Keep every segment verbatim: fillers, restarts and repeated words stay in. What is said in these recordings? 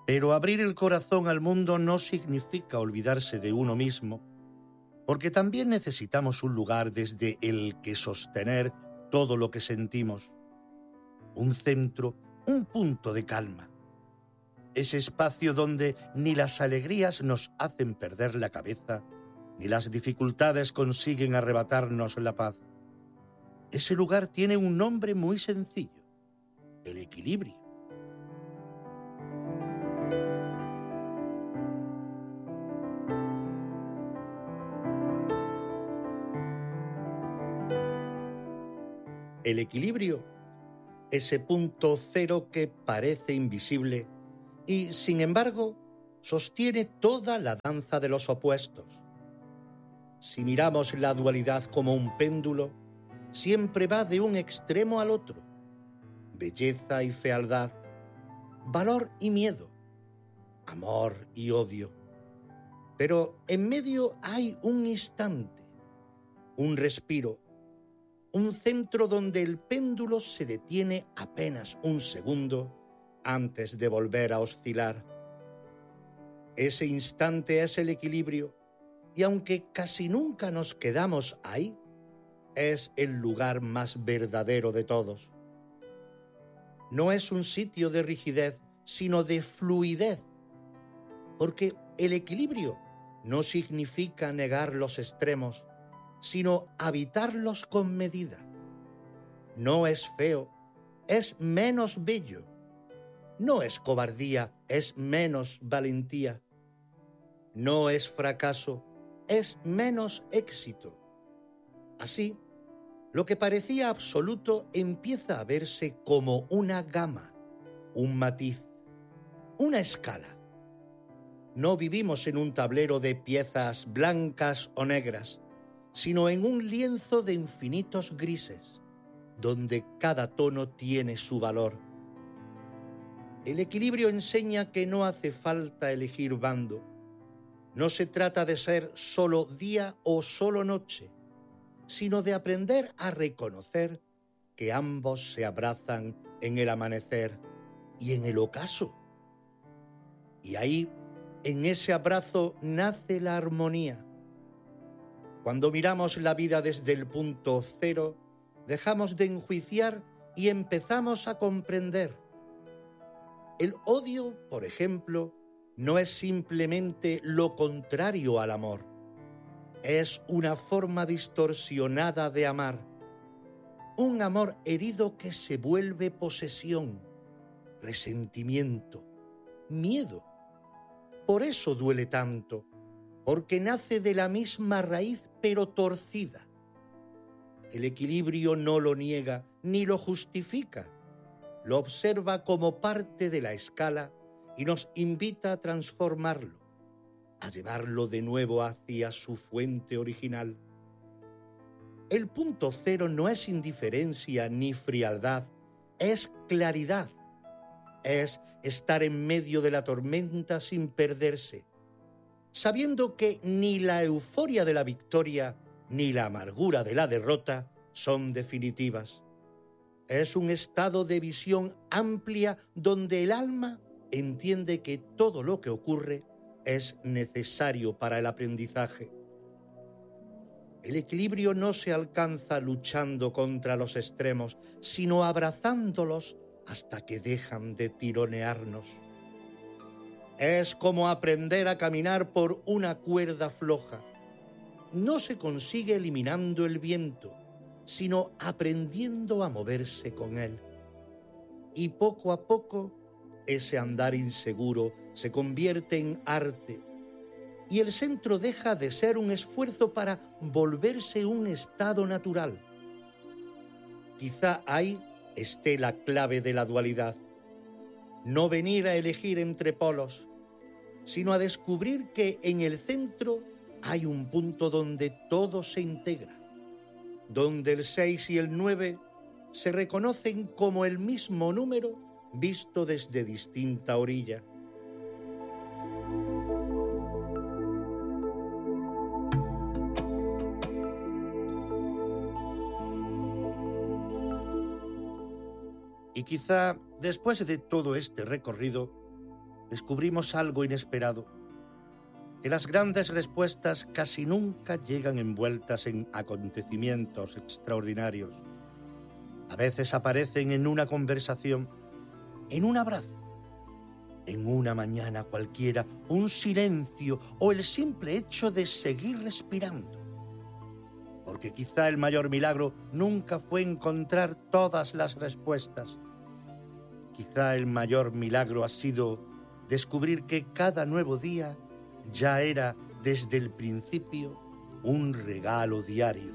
Pero abrir el corazón al mundo no significa olvidarse de uno mismo, porque también necesitamos un lugar desde el que sostener todo lo que sentimos, un centro, un punto de calma, ese espacio donde ni las alegrías nos hacen perder la cabeza, ni las dificultades consiguen arrebatarnos la paz. Ese lugar tiene un nombre muy sencillo: el equilibrio. El equilibrio, ese punto cero que parece invisible y, sin embargo, sostiene toda la danza de los opuestos. Si miramos la dualidad como un péndulo, siempre va de un extremo al otro. Belleza y fealdad, valor y miedo, amor y odio. Pero en medio hay un instante, un respiro, un centro donde el péndulo se detiene apenas un segundo antes de volver a oscilar. Ese instante es el equilibrio, y aunque casi nunca nos quedamos ahí, es el lugar más verdadero de todos. No es un sitio de rigidez, sino de fluidez, porque el equilibrio no significa negar los extremos, sino habitarlos con medida. No es feo, es menos bello. No es cobardía, es menos valentía. No es fracaso, es menos éxito. Así, lo que parecía absoluto empieza a verse como una gama, un matiz, una escala. No vivimos en un tablero de piezas blancas o negras, sino en un lienzo de infinitos grises, donde cada tono tiene su valor. El equilibrio enseña que no hace falta elegir bando. No se trata de ser solo día o solo noche, sino de aprender a reconocer que ambos se abrazan en el amanecer y en el ocaso. Y ahí, en ese abrazo, nace la armonía. Cuando miramos la vida desde el punto cero, dejamos de enjuiciar y empezamos a comprender. El odio, por ejemplo, no es simplemente lo contrario al amor. Es una forma distorsionada de amar. Un amor herido que se vuelve posesión, resentimiento, miedo. Por eso duele tanto, porque nace de la misma raíz pero torcida. El equilibrio no lo niega ni lo justifica. Lo observa como parte de la escala y nos invita a transformarlo, a llevarlo de nuevo hacia su fuente original. El punto cero no es indiferencia ni frialdad, es claridad. Es estar en medio de la tormenta sin perderse, sabiendo que ni la euforia de la victoria ni la amargura de la derrota son definitivas. Es un estado de visión amplia donde el alma entiende que todo lo que ocurre es necesario para el aprendizaje. El equilibrio no se alcanza luchando contra los extremos, sino abrazándolos hasta que dejan de tironearnos. Es como aprender a caminar por una cuerda floja. No se consigue eliminando el viento, sino aprendiendo a moverse con él. Y poco a poco, ese andar inseguro se convierte en arte, y el centro deja de ser un esfuerzo para volverse un estado natural. Quizá ahí esté la clave de la dualidad. No venir a elegir entre polos, sino a descubrir que en el centro hay un punto donde todo se integra, donde el seis y el nueve se reconocen como el mismo número visto desde distinta orilla. Y quizá, después de todo este recorrido, descubrimos algo inesperado, que las grandes respuestas casi nunca llegan envueltas en acontecimientos extraordinarios. A veces aparecen en una conversación, en un abrazo, en una mañana cualquiera, un silencio o el simple hecho de seguir respirando. Porque quizá el mayor milagro nunca fue encontrar todas las respuestas. Quizá el mayor milagro ha sido descubrir que cada nuevo día ya era desde el principio un regalo diario.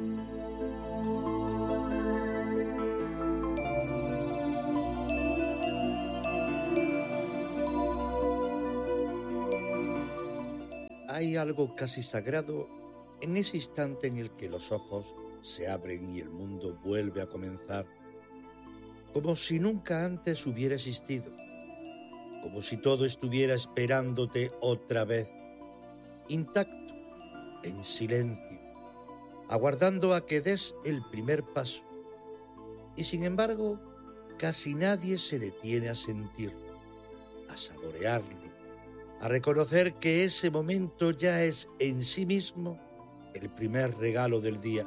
Hay algo casi sagrado en ese instante en el que los ojos se abren y el mundo vuelve a comenzar, como si nunca antes hubiera existido, como si todo estuviera esperándote otra vez, intacto, en silencio, aguardando a que des el primer paso. Y sin embargo, casi nadie se detiene a sentirlo, a saborearlo, a reconocer que ese momento ya es en sí mismo el primer regalo del día.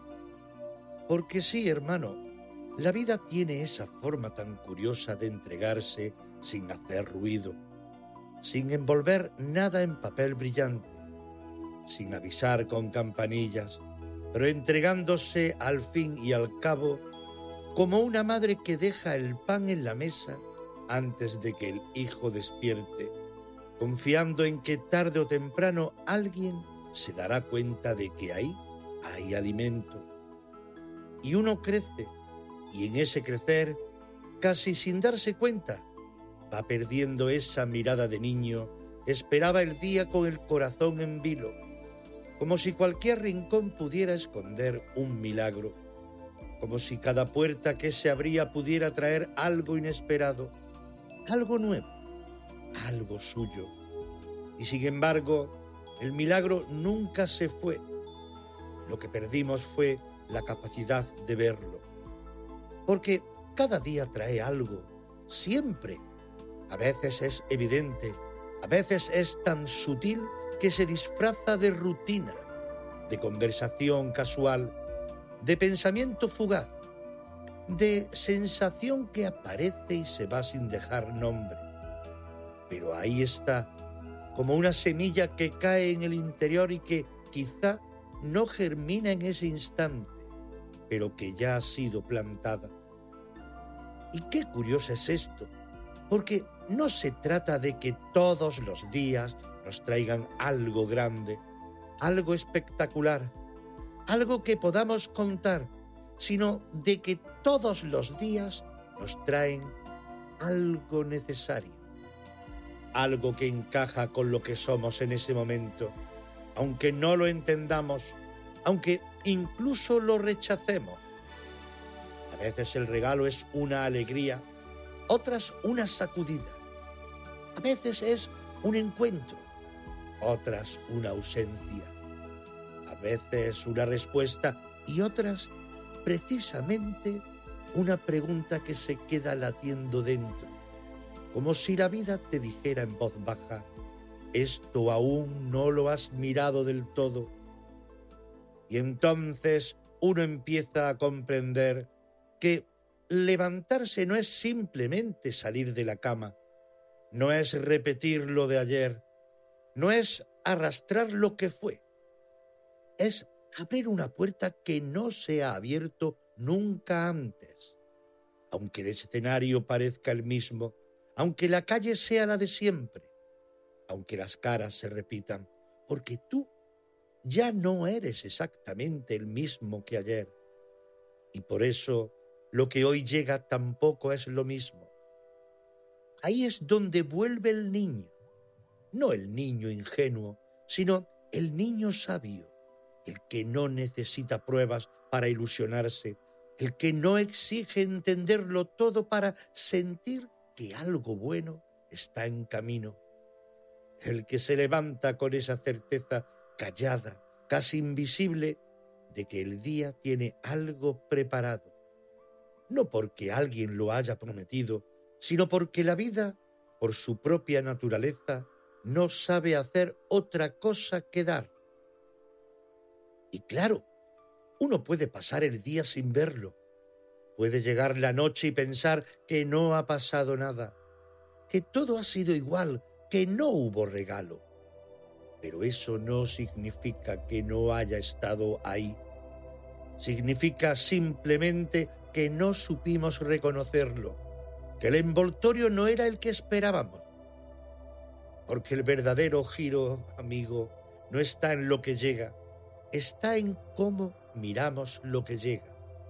Porque sí, hermano, la vida tiene esa forma tan curiosa de entregarse sin hacer ruido, sin envolver nada en papel brillante, sin avisar con campanillas, pero entregándose al fin y al cabo como una madre que deja el pan en la mesa antes de que el hijo despierte, confiando en que tarde o temprano alguien se dará cuenta de que ahí hay alimento. Y uno crece, y en ese crecer, casi sin darse cuenta, va perdiendo esa mirada de niño que esperaba el día con el corazón en vilo, como si cualquier rincón pudiera esconder un milagro, como si cada puerta que se abría pudiera traer algo inesperado, algo nuevo, algo suyo. Y sin embargo, el milagro nunca se fue. Lo que perdimos fue la capacidad de verlo. Porque cada día trae algo, siempre. A veces es evidente, a veces es tan sutil que se disfraza de rutina, de conversación casual, de pensamiento fugaz, de sensación que aparece y se va sin dejar nombre. Pero ahí está, como una semilla que cae en el interior y que quizá no germina en ese instante, pero que ya ha sido plantada. Y qué curioso es esto, porque no se trata de que todos los días nos traigan algo grande, algo espectacular, algo que podamos contar, sino de que todos los días nos traen algo necesario, algo que encaja con lo que somos en ese momento, aunque no lo entendamos, aunque incluso lo rechacemos. A veces el regalo es una alegría, otras una sacudida. A veces es un encuentro, otras una ausencia. A veces una respuesta y otras precisamente una pregunta que se queda latiendo dentro, como si la vida te dijera en voz baja: esto aún no lo has mirado del todo. Y entonces uno empieza a comprender que levantarse no es simplemente salir de la cama, no es repetir lo de ayer, no es arrastrar lo que fue, es abrir una puerta que no se ha abierto nunca antes. Aunque el escenario parezca el mismo, aunque la calle sea la de siempre, aunque las caras se repitan, porque tú ya no eres exactamente el mismo que ayer. Y por eso lo que hoy llega tampoco es lo mismo. Ahí es donde vuelve el niño, no el niño ingenuo, sino el niño sabio, el que no necesita pruebas para ilusionarse, el que no exige entenderlo todo para sentir que algo bueno está en camino, el que se levanta con esa certeza callada, casi invisible, de que el día tiene algo preparado, no porque alguien lo haya prometido, sino porque la vida, por su propia naturaleza, no sabe hacer otra cosa que dar. Y claro, uno puede pasar el día sin verlo. Puede llegar la noche y pensar que no ha pasado nada, que todo ha sido igual, que no hubo regalo. Pero eso no significa que no haya estado ahí. Significa simplemente que no supimos reconocerlo, que el envoltorio no era el que esperábamos. Porque el verdadero giro, amigo, no está en lo que llega, está en cómo miramos lo que llega.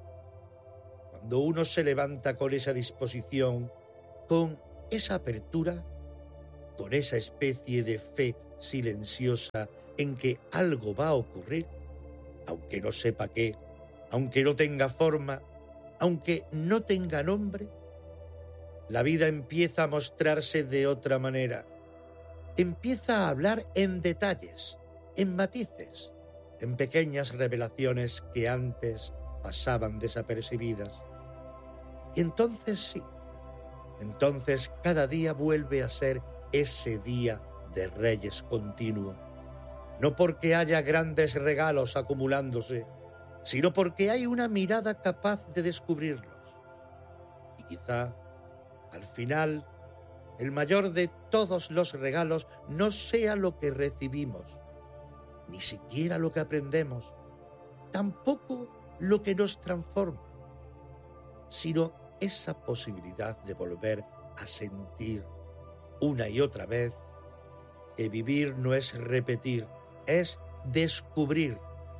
Cuando uno se levanta con esa disposición, con esa apertura, con esa especie de fe silenciosa en que algo va a ocurrir, aunque no sepa qué, aunque no tenga forma, aunque no tenga nombre, la vida empieza a mostrarse de otra manera. Empieza a hablar en detalles, en matices, en pequeñas revelaciones que antes pasaban desapercibidas. Y entonces sí, entonces cada día vuelve a ser ese día de Reyes continuo. No porque haya grandes regalos acumulándose, sino porque hay una mirada capaz de descubrirlos. Y quizá, al final, el mayor de todos los regalos no sea lo que recibimos, ni siquiera lo que aprendemos, tampoco lo que nos transforma, sino esa posibilidad de volver a sentir una y otra vez que vivir no es repetir, es descubrir.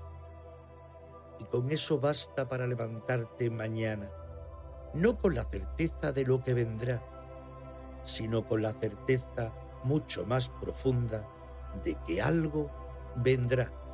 Y con eso basta para levantarte mañana, no con la certeza de lo que vendrá, sino con la certeza mucho más profunda de que algo vendrá.